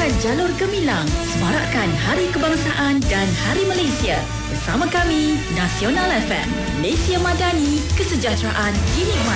Ramaikan jalur gemilang, semarakkan Hari Kebangsaan dan Hari Malaysia. Bersama kami, Nasional FM, Malaysia Madani, kesejahteraan dinikmati.